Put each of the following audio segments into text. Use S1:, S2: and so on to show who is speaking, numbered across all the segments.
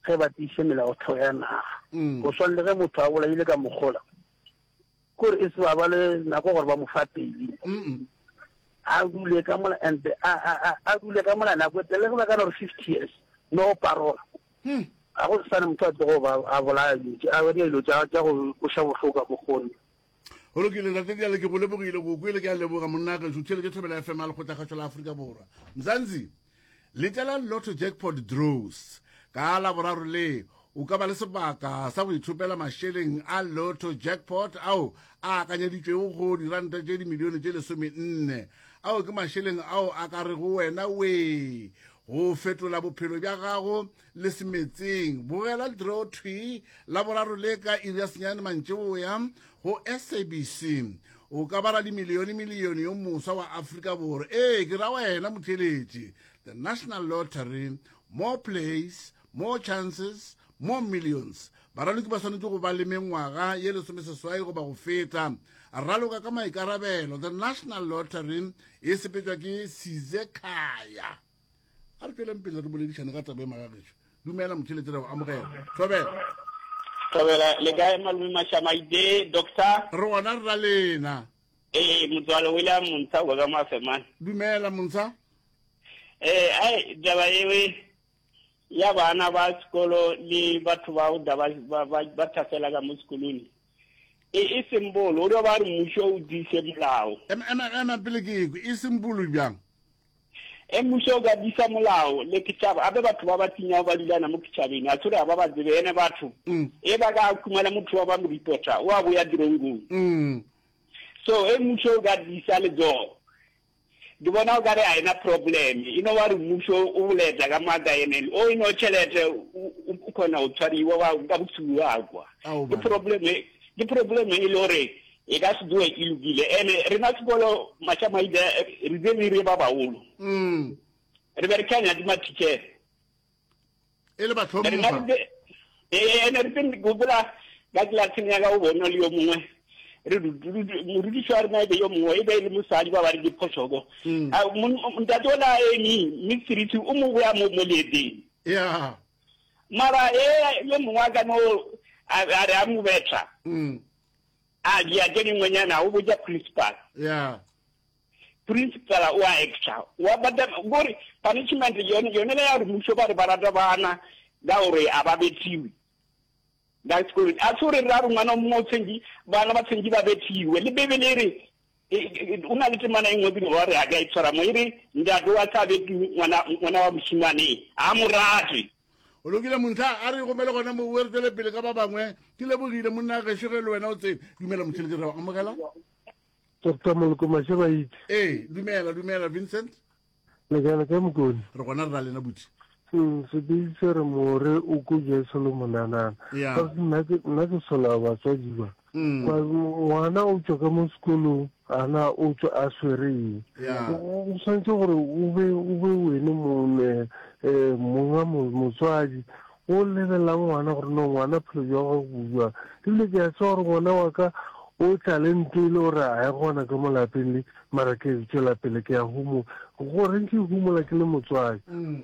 S1: ge ba tiše melaotheo ya naga go swana le ge motho a bolaile ka mogola kore e se ba ba le nako gore ba mo fa pele a dule ka mola and a dule ka mola nako e telele ba ka re 50 years no parola a go sana motho a tlogo ba a bolaya a ba dilo tša go sha bohloka bogone
S2: o lokile la tedi le ke go lebogile go kwele ke a leboga monna ka tshele ke thobela FM a le khotla ga tshola Afrika Borwa Mzansi Little Lotto Jackpot Draws ka la boraro le o ka ba le sebaka sa go ithopela masheleng a Lotto Jackpot ao a kanyeditswego go diranta tse di milione tse 14 ao ke masheleng ao a ka re go wena we go fetola bophelo bja gago le semetseng bogela draw tree la boraro le ka iriasnyane mantšeo ya go SABC o ka bara di milione yo moswa wa Afrika Borwa ke ra wena motheletši the National Lottery more plays more chances more millions baraloki ba swanetse go ba le mengwaga ye 16 go ba go feta a raloka ka maikarabelo the National Lottery e sepetswa ke Sizekaya a re pele mpele re boledišane ka tabe magagetšo dumela motheletši re go amogela
S3: Tobela le gae malumi mashamaide doctor
S2: re gona re ra lena
S3: motswalo William Muntsha go ga mafemane
S2: dumela Muntsha
S3: ai daba yewe ya bana ba sekolo le batho ba o daba ba thafela ka mo sekolong e symbol o ba re musho o dise molao
S2: ema pele ke e symbol bjang
S3: musho ga disa molao le kitaba abe batho ba tinya ba dilana mo kithabeng a tsore ba tsebe ene batho e ba ga kumala motho wa ba mo reporter wa bo ya dirongong so musho ga disa le jo di bona ga re a ina problem ino wa re musho o boleta ka maga ene o ino chelete u kona o tsariwa wa ga botsuwa kwa the problem e lore e ga se duwe ilugile ene re na sekolo machamaide re deni re ba baolo re be re kanya di matike
S2: ele ba thomo
S3: ene re pin gobula ga glatsenya ga o bona le yo mongwe re di shwar na be yo mongwe e be le musadi ba ba re diphosogo a ntatona eni mitsiriti o mo ya mo moledi mara yo mongwe ga no a re amu betra ya geni ngwenyana o boja principal principal wa extra wa bada gori punishment yone ya rumusho ba barata bana ga ore ababetiwi that's good asore raru ngana motsengi bana batsengi ba betiwe le bebelere una le temana engwe bi go re aga itsara mo ire ndado wa tsabe ngwana wa moshimane a morati
S2: o lokile Muntha a re go mele gona mo wertele pele ka ba bangwe ke le bogile monna ga shegelo wena o tse dumela motheletši re amogela
S1: Dr. Moloko Mashabaite
S2: dumela Vincent
S1: le gana ka mokoni
S2: re gona re ra lena buti
S1: se ditse re more o go je Solomonana nna ke sola ba tswaji ba ngwana o tswa ka mo sekolong ana o tswa a swere o santse gore o be wene mone monga motswadi o lebela ngwana gore no ngwana phelo ya go bua le ke a tsore ngwana wa ka o talente le gore a gona ka molapeng le mara ke tsela pele ke ya humo gore ke humola ke le motswadi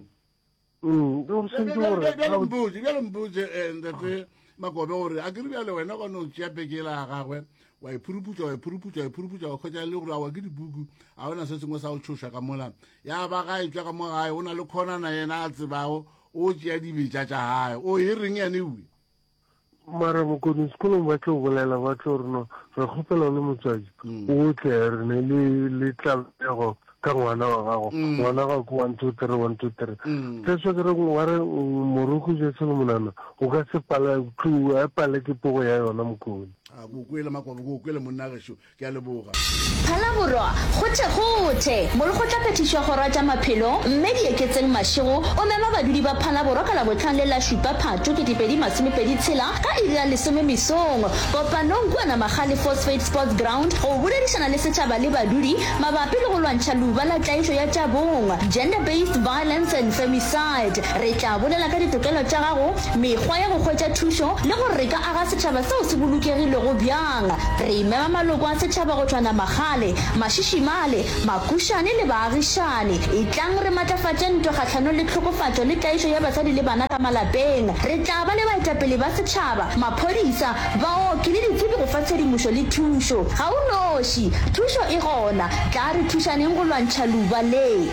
S1: o sentse gore
S2: mbuzi ndate makobe gore a ke re bjale wena gona o tšea pekela ya gagwe wa ipuruputša wa kgwetša le gore a wa ke dibuku a ona se sengwe sa go tšhoša ka mola ya ba ga e tšwa ka mo gae o na le khonana yena a tsebago o tšea dibetša tša gae o e reng yane ue
S1: mara mokoni sekolong ba tlo bolela ba tlo reno re kgopela le motswadi o tle re ne le tlamego ka ngwana wa gago ngwana ga ko 1 2 3 tse ke re wa re moroko je Solomonana o ka se pala tu a pala ke pogo ya yona mokoni
S2: a go kwela makobo go kwela monna gesho ke a leboga
S4: phala borwa gothe mo le gotla phetišwa go ratša maphelo mme di eketseng mašego o mema badudi ba phala borwa ka la botlhang le la šupa phatho ke 2026 ka iri ya 10 mesong kopanong kua Namagale Phosphate Sports Ground go boledišana le setšhaba le badudi mabapi le go lwantšha luba la tlaišo ya tšabong gender based violence and femicide re tla bolela ka ditokelo tša gago mekgwa ya go hwetša thušo le gore re ka aga setšhaba seo se bolokegilego go bjang re imema maloko a setšhaba go tšwana magale mašišimale makušane le baagišane e tlang re matlafatše ntwa kgatlhano le tlhokofatšo le tlaišo ya basadi le bana ka malapeng re tla ba le baetapele ba setšhaba maphodisa baoki le ditsebi go fa tshedimošo le thušo ga o noši thušo e gona tla re thušaneng go lwantšha luba le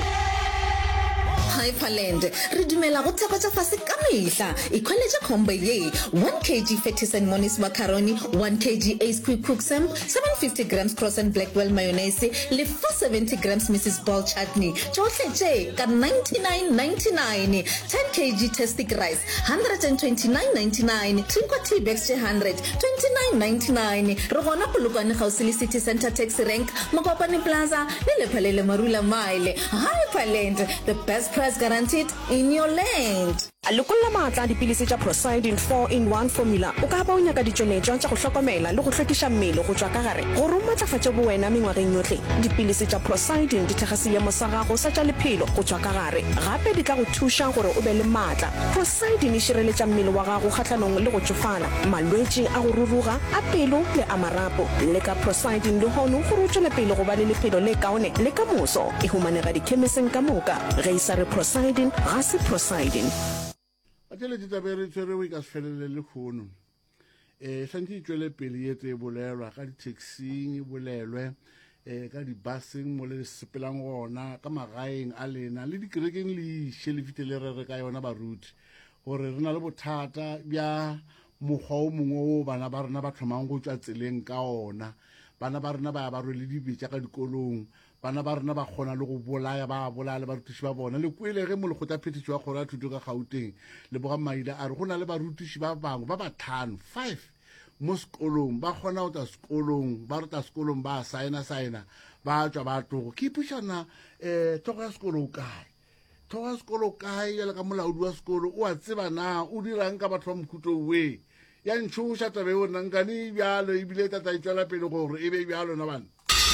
S5: Hyperland re dumela go theko tša fase ka mehla ekhweletša combo ye 1 kg Fettisen Monis macaroni 1 kg Ace Quick Cook Samp 750 grams Cross and Blackwell mayonnaise le 470 grams Mrs. Ball chutney tšohle tše ka 99.99 10 kg Tastic rice 129.99 Twinkle tea bags 100 29.99 re gona polokwane gausi le City Center Taxi Rank Mokopane Plaza le Lephalele Marula Mile. Hyperland, the best price guaranteed in your land.
S6: A lokolla maatla dipilisi tša Prosidin 4-in-1 formula o ka ba o nyaka ditšonetšwa tša go hlokomela le go hlwekiša mmele go tšwa ka gare gore o matlafatše bowena mengwageng yohle dipilisi tša Prosidin di thekga seemo sa gago sa tša lephelo go tšwa ka gare gape di tla go thuša gore o be le maatla. Prosidin e šireletša mmele wa gago kgatlhanong le go tšofala malwetši a go ruruga a pelo le a marapo le ka Prosidin le hono gore o tšwele pele go ba le lephelo le kaone le ka moso e humanega dikhemiseng ka moka ge e sa re Prosidin ga se Prosidin.
S2: Atele ditabere tshwere ka sefelele le khono santse tswele pele yetse e bolelwa ka di-taxing e bolelwe ka di-busing mo le sepelang gona ka magaeng a lena le dikerekeng le shelefite le re ka yona baruti gore re na le bothata bja mokgwa o mongwe o bana ba rena ba thomang go tswa tseleng ka ona bana ba rena ba rwele dibetša ka dikolong bana ba rena ba kgona le go bolaya le barutiši ba bona le kwele ge mo lekgotla phetiši wa kgoro ya thuto ka Gauteng le boga maile a re go na le barutiši ba bangwe ba batlhano 5 mo sekolong ba kgona go tla sekolong ba ruta sekolong ba saena ba tswa ba tlogo ke ipušana thogo ya sekolo o kae thogo ya sekolo o kae ya le ka molaodi wa sekolo o a tseba na o dirang ka batho ba mokhuto we ya ntšhoša tabe o nankane bjalo ebile tata e tswela pele gore e be bjalo na bana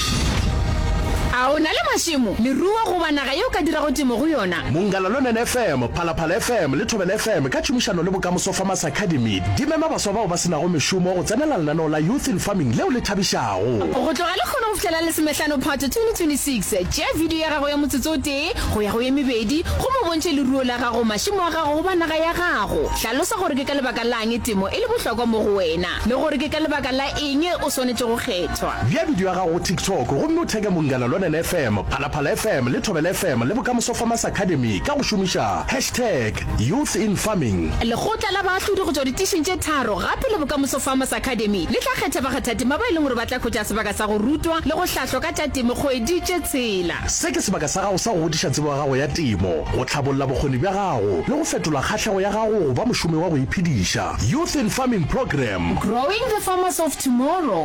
S7: a o na le mašimo leruo go banaga yeo ka dirago temo go yona
S8: Mongalalonen FM Phalaphala FM le Thobela FM ka tšhomišano le Bokamoso Farmers Academy di mema baswa bao ba senago mešomo go tsenela lenaneo la Youth in Farming leo le thabišago
S7: go tloga le kgona go fitlhela le semetlano phato 2026 tšea video ya gago ya motsotso o tee go ya go ye mebedi go mo bontšhe leruo la gago mašimo a gago go banaga ya gago hlalosa gore ke ka lebaka lang temo e le bohlokwa mo go wena le gore ke ka lebaka la eng o swanetše go kgethwa
S8: bja video ya gago go TikTok gomme o theke Mongalalonen FM Phalaphala FM le Thobela FM le Bokamoso Farmers Academy ka go šomiša #Youth in Farming
S7: lekgotla la baahlodi go tšwa ditišeng tše tharo gape le Bokamoso Farmers Academy le tla kgetha bakgathatema ba e leng gore ba tla khwetša sebaka sa go rutwa le go hlahlwa ka tša temo kgwedi tše tshela
S8: se ke sebaka sa gago sa go godiša tsebo ya gago ya temo go tlhabolola bokgoni bja gago le go fetola kgatlhago ya gago go ba mošomi wa go iphediša Youth in Farming Program
S7: Growing the Farmers of Tomorrow.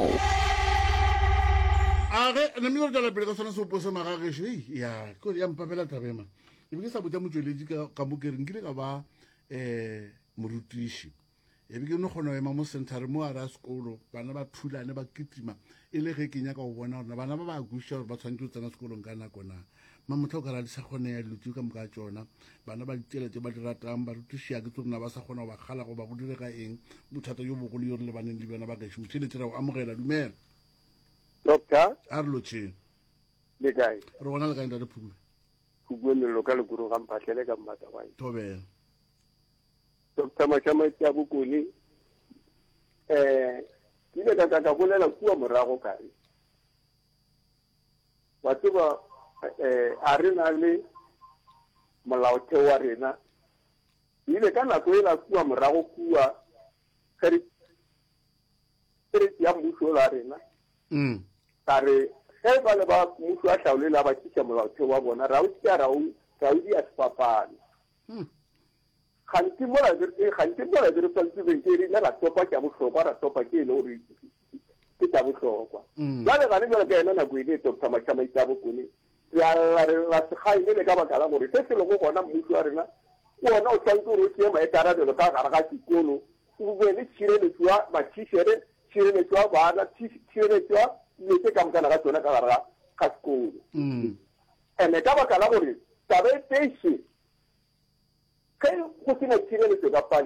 S2: Are ne milo tala pele ka sona se opose magagešo ya ko ya mpapela tabema e be ke sa botsa motsweletši ka mokere nkile ka ba morutiši e be ke no kgona go ema mo centre mo a ra sekolo bana ba thulane ba kitima e le ge ke nyaka go bona gore bana ba ba guša gore ba tshwanetse go tsena sekolong ka nako na mamotla o ka ra di sa kgone ya dilotse ka moka tsona bana ba ditela tse ba di ratang barutiši ya ke tsona ba sa kgona go ba kgala go ba go direga eng bothata yo bogolo yo re le baneng le bana ba ka šomošheletse ra go amogela dumela
S1: Doctor,
S2: Arloche.
S1: le kae?
S2: Re bona le kae ntate Phukule?
S1: Phukule lo ka le guru ga mphatlele ka mmata wa.
S2: Thobela.
S1: Doctor Machama tsa bokone ile ka bolela kua morago kae. Wa tseba a re na le molaotheo wa rena ile ka nako e la kua morago kua kare ya mmuso la rena tare ge ba le ba mmuso a hlaolela ba tšitša molaotheo wa bona ra o tšea ra o di a sefapane gantsi mola dire tshwantsebeng ke rena ra topa tša bohlokwa ra topa ke e le gore ke tša bohlokwa jale gane jale ka ena nako ele Dr. Machama tša bokone ra sekgaile le ka baka la gore se se lego gona mmuso wa rena ona o tshwanetse gore o tšee maekarabelo ka gare ga sekolo o bue le tšhireletso ya matšhišere tšhireletso ya bana tšhireletso ya letse ka mokana ga tsona ka gare ga sekolo ene ka baka la gore taba e teiše ge go sena tšhireletso ka pale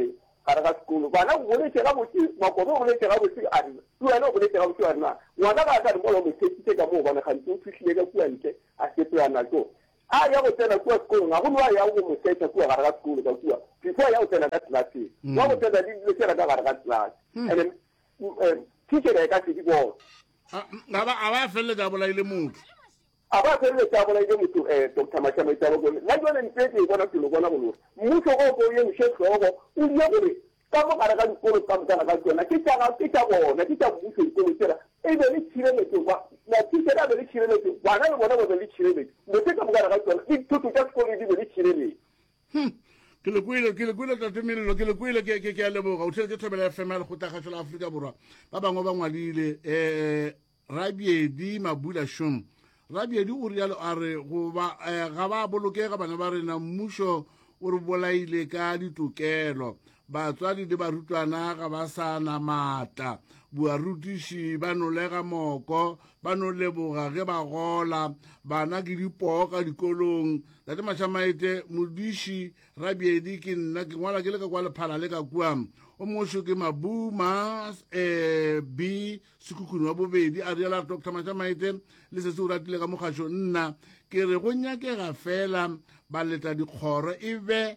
S3: gare ga sekolo bana go boletse ga botse makobe go boletse ga botse a rena tuana go boletse ga botse a rena ngwana ga ka re mo mo tsetse ka mo bona gantsi o fihlile ka kua ntle a sepelana to a ya go tsena kua sekolo ga go nwa ya go mo tsetsa kua gare ga sekolo ka kua before ya go tsena ka class wa go tsena di le tsena ka gare ga class and teacher ka se di go
S2: aba felle ka bola ile motho
S3: aba felle ka bola ile motho Dr. Mashama Itabo go la jone ntse bona ke lo bona go mmuso go go ye mshego go o ye gore ka mo gare ga dikolo ka motana ka tsona ke tsa bona ke tsa mmuso dikolo tsela e be le tshireletso ba na teacher ba le tshireletso bana le bona ba le tshireletso motse ka mo gare ga tsona di thuto tsa sekolo di le tshireletso
S2: ke le kwile tatemelo ke le kwile ke a leboga o tshetse Thobela FM le go tagatšwa la Afrika Borwa ba bangwe ba ngwadile Rabiedi Mabula Shum Rabiedi o rialo a re go ba ga ba bolokega bana ba rena mmušo o re bolaile ka ditokelo batswadi le barutwana ga ba sa na maatla boarutiši ba nolega moko ba no leboga ge ba gola bana ke dipoo ka dikolong tate Mashamaite modiši Rabiedi ke nna ke ngwala ke le ka kwa lephala le ka kuang o mošo ke Mabuma B Sekhukhune wa bobedi a riala Dr. Mashamaite le se se o ratile ka mokgašo nna ke re go nyakega fela ba leta dikgoro e be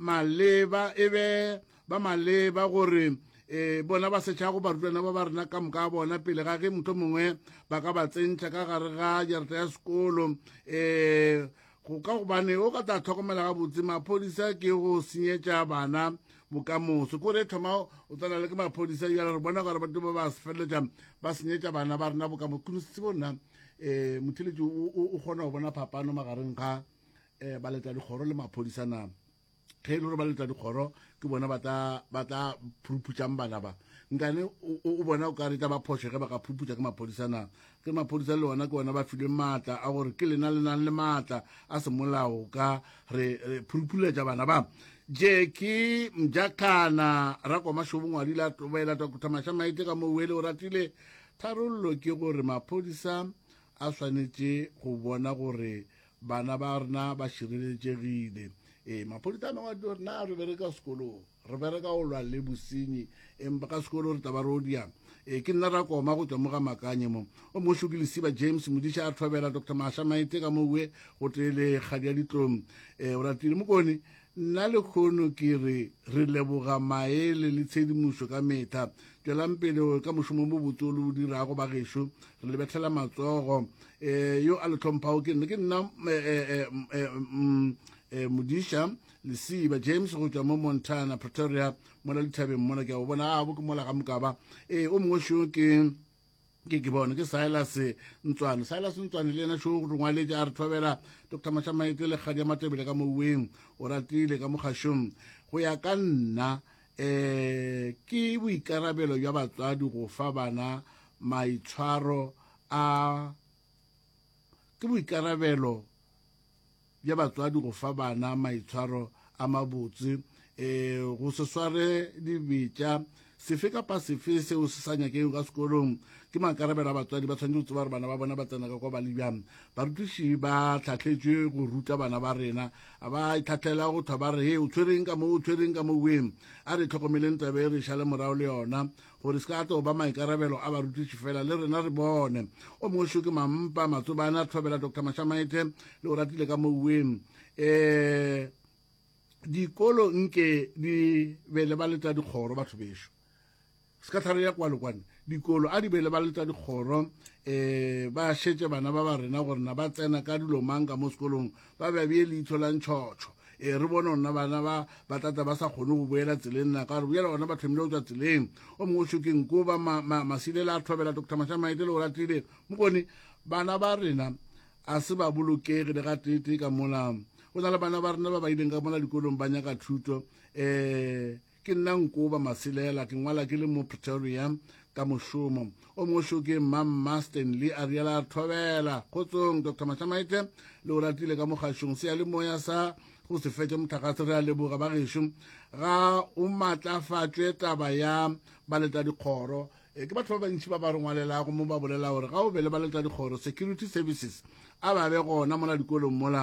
S2: ba maleba gore bona ba setšha go barutwana ba ba rena ka moka bona pele ga ge motho mongwe ba ka ba tsentšha ka gare ga jarata ya sekolo go ka gobane o ka tla tlhokomela ga botse maphodisa ke go senyetša bana bokamoso kore thoma o tsana le ke maphodisa ya re bona gore batho ba ba se feleletša ba senyetša bana ba rena bokamoso kuno se bona motheletši o kgona go bona phapano magareng ga ba leta dikgoro le maphodisa na ge e le gore ba leta dikgoro ke bona ba tla phuruputšang bana ba nkane o bona o ka re tla ba phoshe ge ba ka phuruputša ke maphodisa na ke maphodisa le ona ke bona ba filwe maatla a gore ke lena le nang le maatla a semolao ka re phurupuletša bana ba je ke Mjakana Rakoma Shobo ngwadile a tobela Dr. Mashamaite ka mo wele o ratile tharollo ke gore maphodisa a swanetše go bona gore bana ba rena ba šireletšegile maphodisa a mangwe a di gore na re bereka sekolong re bereka go lwa le bosenyi empa ka sekolo re taba re o diang ke nna Rakoma go tswa mo ga Makanye mo o mošo ke Lesiba James modiša a thobela Dr. Mashamaite ka mowe go tele kgadi ya ditlong o ratile mokone nna le kgono ke re leboga maele le tshedimošo ka metha tswelang pele ka mošomo mo botsolo o dirago ba gešo re lebethela matsogo yo a le tlhomphao ke nna modiša Lesiba James go tswa mo Montana Pretoria mo la dithabeng mona ke a o bona a bo ke mola ga mokaba o mongwe šo ke bona ke Silas Ntswane le ena šo go ngwaletše a re thobela Dr. Mashamaite le kgadi ya Matebele ka moweng o ratile ka mokgašong go ya ka nna ke boikarabelo bja batswadi go fa bana maitshwaro a mabotse go se sware dibetša sefe kapa sefe seo se sa nyakeng ka sekolong ke maikarabelo a batswadi ba tshwanetse go tseba gore bana ba bona ba tsena ka kwa ba le bjang barutiši ba tlhatlhetšwe go ruta bana ba rena a ba itlhatlhela go thwa ba re o tshwereng ka mo weng a re tlhokomeleng tabe e re šale morago le yona gore se ka tlo ba maikarabelo a barutiši fela le rena re bone o mongwe šo ke Mampa Matsobane a thobela Dr. Mashamaite le o ratile ka mo weng dikolo nke di bele ba leta dikgoro batho bešo se ka thare ya kwalokwane dikolo a di bele ba leta dikgoro ba šetše bana ba ba rena gore na ba tsena ka dilo mang ka mo sekolong ba bee leitho la ntšhotšho re bone ona bana ba tata ba sa kgone go boela tseleng na ka re boela ona ba thomile go tswa tseleng o mongwe šokeng ko ba Masilela a thobela Dr. Mashamaite le o ratile mokone bana ba rena a se ba bolokege le ga tete ka mola go na le bana ba rena ba ba ileng ka mola dikolong ba nyaka thuto ke nna Nkoba Masilela ke ngwala ke le mo Pretoria ka mošomo o mošo ke Mamma Stanley a riala a thobela kgotsong Dr. Mashamaite le o ratile ka mokgašong se ya le moya sa go se fetse motlakase re a leboga ba gešo ga o maatlafatšwe taba ya ba leta dikgoro ke batho ba bantši ba ba re ngwalelago mo ba bolela gore ga o bele ba leta dikgoro security services a ba be gona mola dikolong mola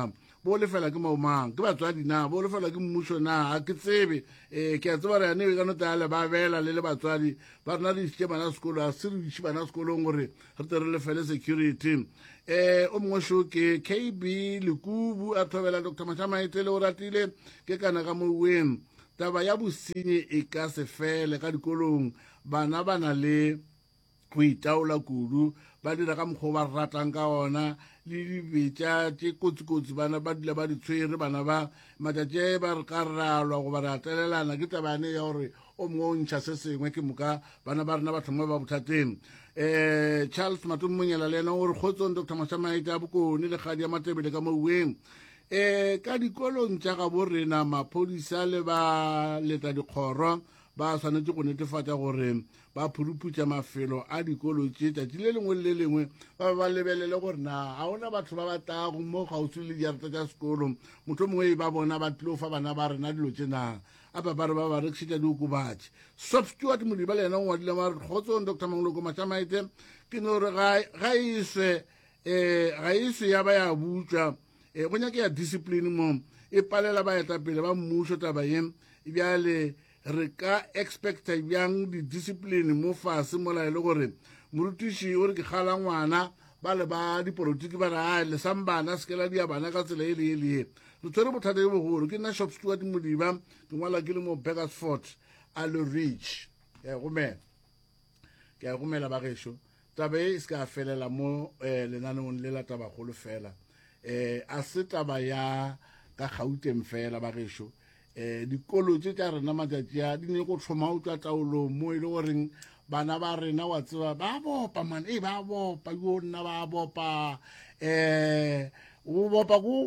S2: bo le fela ke maomang ke batswadi na bo le fela ke mmuso na a ke tsebe ke a tseba re ane e ka no tala ba bela le batswadi ba rena di tse bana sekolo a se re di bana sekolong gore re tere le fele security o mongwe sho ke KB Lekubu a thobela Dr. Mashamaite le o ratile ke kana ka moweng taba ya bosenyi e ka se fele ka dikolong bana bana le go itaola kudu ba dira ka mokgwa ba ratang ka ona le dibetša tše kotsi bana ba dula ba di tshwere bana ba matšatši ba re ka ralwa go ba re atelelana ke tabane ya gore o mongwe o ntšha se sengwe ke moka bana ba rena ba thoma ba bothateng Charles Matummonyela le ena gore kgotsong Dr. Mashamaite a bokone le kgadi ya Matebele ka moweng ka dikolong tša ga borena maphodisa le ba leta dikgoro ba swanetse go netefatša gore ba phuruputša mafelo a dikolo tše tšatši le lengwe le lengwe ba lebelele gore na ga ona batho ba batlago mo kgauswi le diarata tša sekolo motho mongwe ba bona ba tlilo fa bana ba rena dilo tše na apa ba re ba rekišetša diokobatše Soft Stewart Modiba le ena o ngwadile ma re kgotsong Dr. Mangoloko Mashamaite ke no re ga iswe ya ba ya butswa go nyake ya discipline mo e palela baetapele ba mmuso taba ye bjale re ka expecta bjang di-discipline mo fase mola e le gore morutiši o re ke kgala ngwana ba le ba dipolotiki ba re a lesang bana sekela dia bana ka tsela e le e lee re tshwere bothata e bogolo ke nna Shop Stewart Modiba ke ngwala ke le mo Bakersford a le Ridge ke a gomela ba gešo taba e se ka felela mo lenaneong le la tabagolo fela a se taba ya ka Gauteng fela ba gešo dikolo tše tša rena matšatši a di ne go tlhoma o tšwa taolong mo e le goreng bana ba rena wa tseba ba bopa man ba bopa yo nna ba bopa go bopa go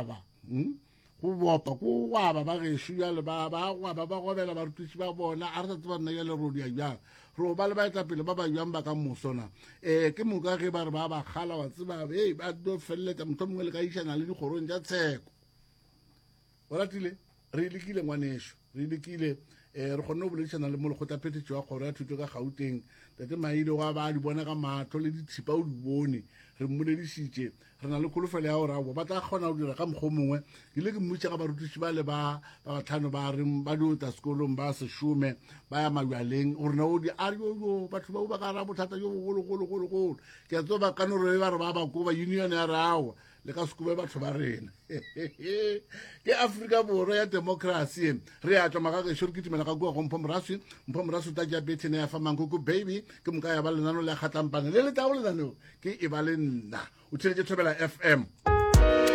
S2: gwaba ba gešo jale ba gwaba ba gobela barutiši ba bona a re sa tseba nna ya lerodi ya jang ro ba le baetapele ba ba jang ba ka moso na ke moka ge ba re ba kgala wa tseba ba do feleletša motho mongwe le ka išana le dikgorong tša tsheko o ratile re lekile ngwanešo re lekile re kgonne go boledišana le molekgotlaphethiši wa kgoro ya thuto ka Gauteng tate Maile go ba di bona ka matho le ditšhipa o di bone re mmoledišitše re na le kholofelo ya gore abo ba tla kgona go dira ka mokgwa mongwe ke ile ke mmotša ka barutiši ba le ba batlhano ba reng ba diota sekolong ba sešome ba ya mabjaleng gore na o di ayo batho bao ba ka ra bothata jo bogologologologolo ke a tsewa ba kano re ba re ba bako ba union ya re awa le ka sekube batho ba rena ke Afrika Borwa ya democracy re a tšwa makakešo re kitimela ka kua go mpho moraso ta ja betene ya fa Mankoko baby ke moka ya ba lenano le kgatlampane le le tago lenaneo ke e ba le nna o theletše Thobela FM